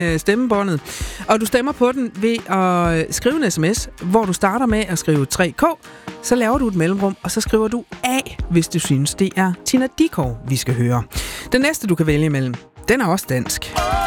stemmebåndet. Og du stemmer på den ved at skrive en sms, hvor du starter med at skrive 3K. Så laver du et mellemrum, og så skriver du A, hvis du synes, det er Tina Dickow, vi skal høre. Den næste, du kan vælge imellem, den er også dansk.